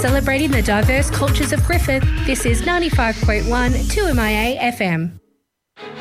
Celebrating the diverse cultures of Griffith, this is 95.1 2MIA FM.